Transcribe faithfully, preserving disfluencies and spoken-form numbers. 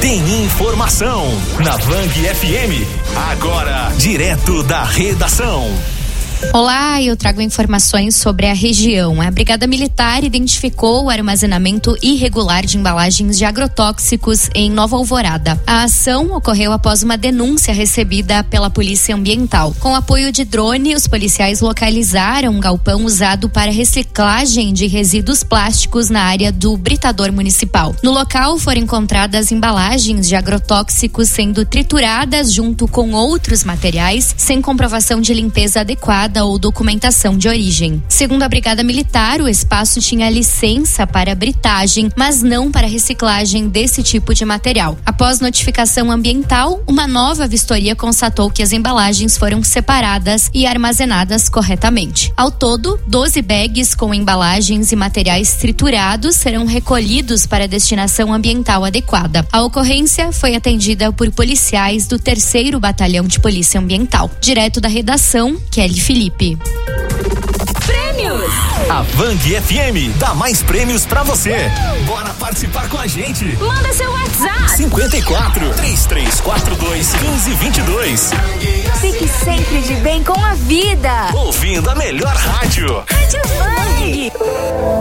tem informação na Vang F M. Agora, direto da redação. Olá, eu trago informações sobre a região. A Brigada Militar identificou o armazenamento irregular de embalagens de agrotóxicos em Nova Alvorada. A ação ocorreu após uma denúncia recebida pela Polícia Ambiental. Com apoio de drone, os policiais localizaram um galpão usado para reciclagem de resíduos plásticos na área do Britador Municipal. No local foram encontradas embalagens de agrotóxicos sendo trituradas junto com outros materiais, sem comprovação de limpeza adequada ou documentação de origem. Segundo a Brigada Militar, o espaço tinha licença para britagem, mas não para reciclagem desse tipo de material. Após notificação ambiental, uma nova vistoria constatou que as embalagens foram separadas e armazenadas corretamente. Ao todo, doze bags com embalagens e materiais triturados serão recolhidos para destinação ambiental adequada. A ocorrência foi atendida por policiais do terceiro Batalhão de Polícia Ambiental. Direto da redação, Kelly Felipe. Prêmios! A Vang F M dá mais prêmios pra você. Bora participar com a gente. Manda seu WhatsApp. cinquenta e quatro, três três quatro dois, quinze, vinte e dois. Fique sempre de bem com a vida. Ouvindo a melhor rádio. Rádio Vang.